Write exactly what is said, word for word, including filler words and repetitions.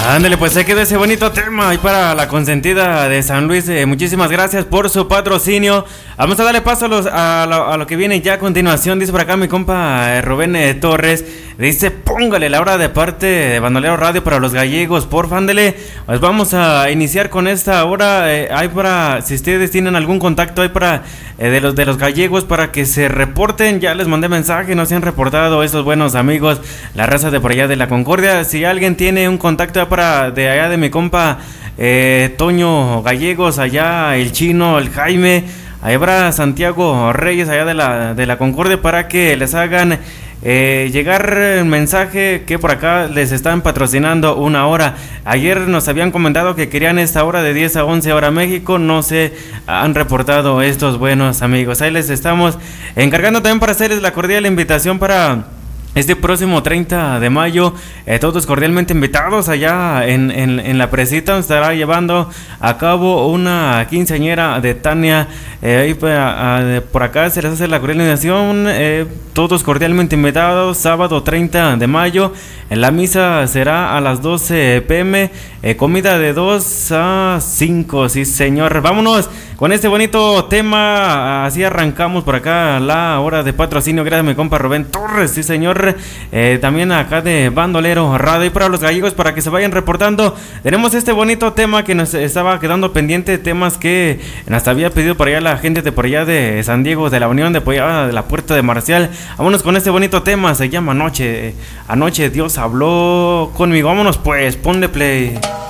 Ándale, pues se quedó ese bonito tema ahí para la consentida de San Luis. Eh, muchísimas gracias por su patrocinio. Vamos a darle paso a, los, a, lo, a lo que viene ya a continuación. Dice por acá mi compa eh, Rubén eh, Torres. Dice, póngale la hora de parte de Bandolero Radio para los gallegos, porfa, ándale. Pues vamos a iniciar con esta hora. Eh, hay para, si ustedes tienen algún contacto, hay para eh, de los de los gallegos para que se reporten. Ya les mandé mensaje, no se han reportado esos buenos amigos, la raza de por allá de la Concordia. Si alguien tiene un contacto para de allá de mi compa eh, Toño Gallegos, allá el Chino, el Jaime, ahí habrá Santiago Reyes allá de la, de la Concordia para que les hagan eh, llegar el mensaje que por acá les están patrocinando una hora. Ayer nos habían comentado que querían esta hora de diez a once hora México, no se han reportado estos buenos amigos. Ahí les estamos encargando también para hacerles la cordial invitación para este próximo treinta de mayo, eh, todos cordialmente invitados allá en, en, en la presita. Estará llevando a cabo una quinceañera de Tania. Eh, y por, a, por acá se les hace la cordial invitación. Eh, todos cordialmente invitados. Sábado treinta de mayo. En la misa será a las doce pm. Eh, comida de dos a cinco. Sí, señor. Vámonos con este bonito tema. Así arrancamos por acá la hora de patrocinio. Gracias a mi compa Rubén Torres. Sí, señor. Eh, también acá de Bandolero Radio. Y para los gallegos, para que se vayan reportando, tenemos este bonito tema que nos estaba quedando pendiente. Temas que nos había pedido por allá la gente de por allá de San Diego, de la Unión, de por allá de la Puerta de Marcial. Vámonos con este bonito tema. Se llama Anoche. Anoche Dios habló conmigo. Vámonos pues, ponle play.